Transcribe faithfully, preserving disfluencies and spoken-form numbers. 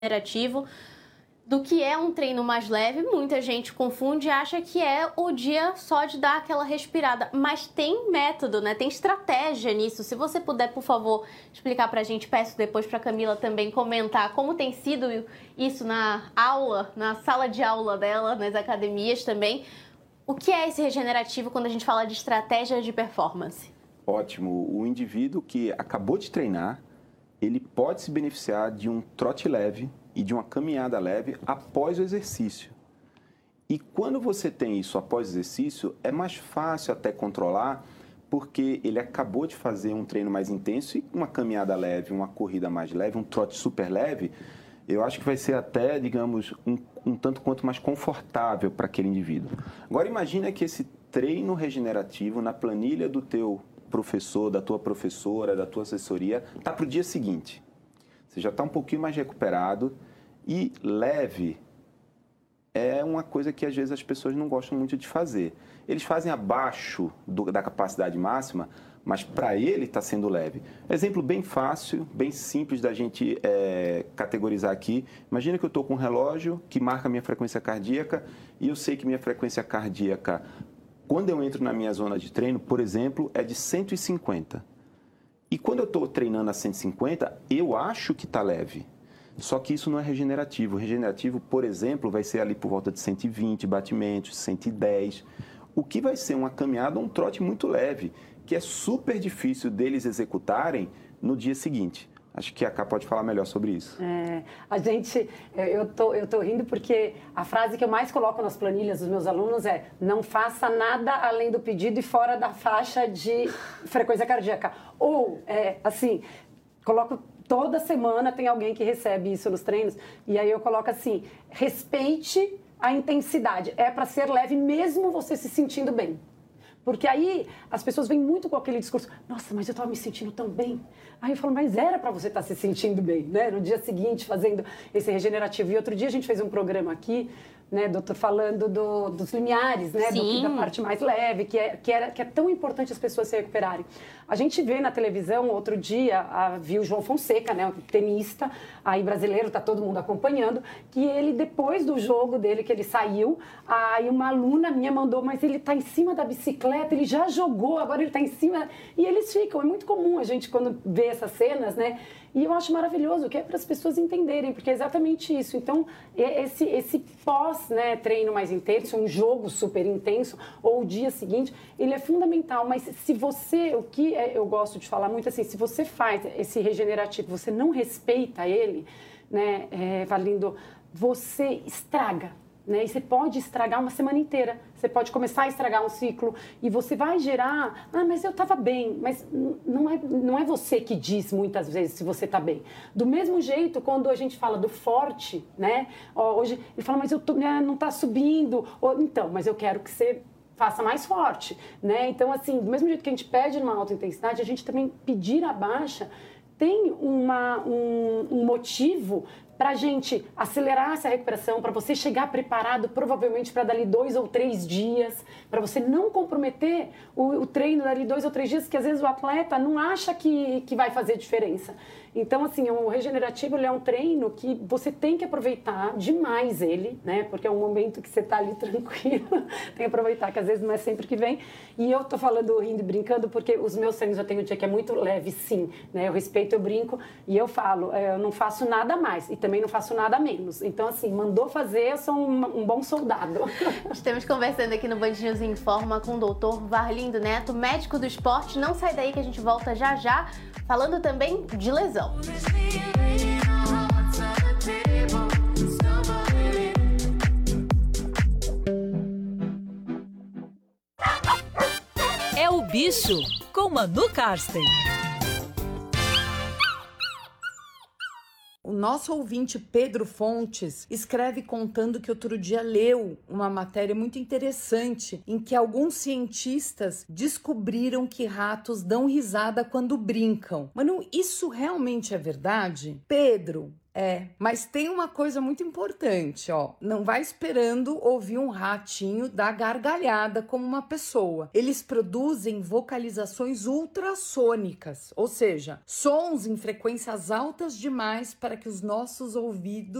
regenerativo, do que é um treino mais leve. Muita gente confunde e acha que é o dia só de dar aquela respirada, mas tem método, né? Tem estratégia nisso. Se você puder, por favor, explicar pra gente, peço depois pra Camila também comentar como tem sido isso na aula, na sala de aula dela, nas academias também. O que é esse regenerativo quando a gente fala de estratégia de performance? Ótimo. O indivíduo que acabou de treinar, ele pode se beneficiar de um trote leve e de uma caminhada leve após o exercício. E quando você tem isso após o exercício, é mais fácil até controlar, porque ele acabou de fazer um treino mais intenso e uma caminhada leve, uma corrida mais leve, um trote super leve, eu acho que vai ser até, digamos, um, um tanto quanto mais confortável para aquele indivíduo. Agora imagina que esse treino regenerativo na planilha do teu professor, da tua professora, da tua assessoria, está para o dia seguinte. Você já está um pouquinho mais recuperado e leve é uma coisa que às vezes as pessoas não gostam muito de fazer. Eles fazem abaixo do, da capacidade máxima, mas para ele está sendo leve. Exemplo bem fácil, bem simples da gente é, categorizar aqui. Imagina que eu estou com um relógio que marca a minha frequência cardíaca e eu sei que minha frequência cardíaca, quando eu entro na minha zona de treino, por exemplo, é de cento e cinquenta. E quando eu estou treinando a cento e cinquenta, eu acho que está leve. Só que isso não é regenerativo. O regenerativo, por exemplo, vai ser ali por volta de cento e vinte batimentos, cento e dez. O que vai ser uma caminhada ou um trote muito leve, que é super difícil deles executarem no dia seguinte. Acho que a Cá pode falar melhor sobre isso. É, a gente, eu tô, eu tô rindo porque a frase que eu mais coloco nas planilhas dos meus alunos é: não faça nada além do pedido e fora da faixa de frequência cardíaca. Ou, é, assim, coloco toda semana, tem alguém que recebe isso nos treinos, e aí eu coloco assim: respeite a intensidade. É para ser leve mesmo você se sentindo bem. Porque aí as pessoas vêm muito com aquele discurso: nossa, mas eu estava me sentindo tão bem. Aí eu falo: mas era para você estar se sentindo bem, né? No dia seguinte, fazendo esse regenerativo. E outro dia a gente fez um programa aqui, né, doutor, falando do, dos limiares, né? Do, da parte mais leve, que é, que, era, que é tão importante as pessoas se recuperarem. A gente vê na televisão, outro dia, a, viu o João Fonseca, né, um tenista, aí brasileiro, tá todo mundo acompanhando, que ele, depois do jogo dele, que ele saiu, aí uma aluna minha mandou: mas ele tá em cima da bicicleta, ele já jogou, agora ele tá em cima. E eles ficam, é muito comum a gente, quando vê essas cenas, né? E eu acho maravilhoso, que é para as pessoas entenderem, porque é exatamente isso. Então, esse, esse pós, né, treino mais intenso, um jogo super intenso, ou o dia seguinte, ele é fundamental. Mas se você, o que eu gosto de falar muito assim, se você faz esse regenerativo, você não respeita ele, né, é, Valindo, você estraga. Né? E você pode estragar uma semana inteira, você pode começar a estragar um ciclo e você vai gerar: ah, mas eu estava bem, mas não é, não é você que diz muitas vezes se você está bem. Do mesmo jeito, quando a gente fala do forte, né? Ó, hoje ele fala: mas eu tô, né, não está subindo, ou, então, mas eu quero que você faça mais forte, né? Então, assim, do mesmo jeito que a gente pede numa alta intensidade, a gente também pedir a baixa tem uma, um, um motivo para a gente acelerar essa recuperação, para você chegar preparado provavelmente para dali dois ou três dias, para você não comprometer o, o treino dali dois ou três dias, que às vezes o atleta não acha que, que vai fazer diferença. Então, assim, o regenerativo, ele é um treino que você tem que aproveitar demais ele, né? Porque é um momento que você está ali tranquilo, tem que aproveitar, que às vezes não é sempre que vem. E eu tô falando rindo e brincando porque os meus treinos eu tenho um dia que é muito leve, sim, né? Eu respeito, eu brinco e eu falo: eu não faço nada mais e também não faço nada menos. Então, assim, mandou fazer, eu sou um, um bom soldado. Estamos conversando aqui no Band News Informa com o doutor Varlindo Neto, médico do esporte. Não sai daí que a gente volta já já, falando também de lesão. É o Bicho, com Manu Karsten. O nosso ouvinte Pedro Fontes escreve contando que outro dia leu uma matéria muito interessante em que alguns cientistas descobriram que ratos dão risada quando brincam. Manu, isso realmente é verdade? Pedro, É, mas tem uma coisa muito importante, ó. Não vai esperando ouvir um ratinho dar gargalhada como uma pessoa. Eles produzem vocalizações ultrassônicas, ou seja, sons em frequências altas demais para que os nossos ouvidos